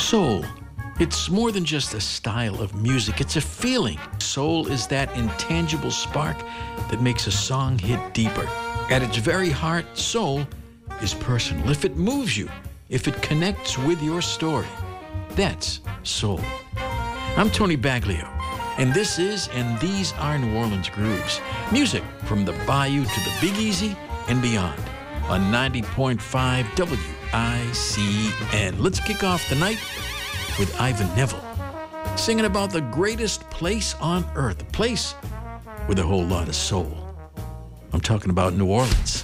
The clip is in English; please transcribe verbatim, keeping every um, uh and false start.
Soul. It's more than just a style of music, it's a feeling. Soul is that intangible spark that makes a song hit deeper. At its very heart, soul is personal. If it moves you, if it connects with your story, that's soul. I'm Tony Baglio, and this is and these are New Orleans Grooves. Music from the Bayou to the Big Easy and beyond on ninety point five W I C N. Let's kick off the night with Ivan Neville, singing about the greatest place on earth, a place with a whole lot of soul. I'm talking about New Orleans.